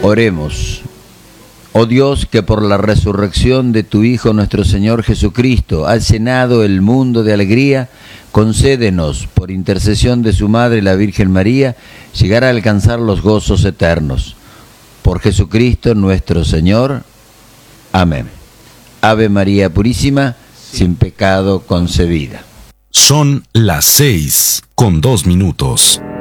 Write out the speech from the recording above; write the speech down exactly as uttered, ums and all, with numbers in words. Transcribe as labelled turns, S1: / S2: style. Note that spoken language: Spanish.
S1: Oremos. Oh Dios, que por la resurrección de tu Hijo nuestro Señor Jesucristo has llenado el mundo de alegría, concédenos, por intercesión de su Madre la Virgen María, llegar a alcanzar los gozos eternos. Por Jesucristo nuestro Señor. Amén. Ave María Purísima, sin pecado concebida.
S2: Son las seis con dos minutos.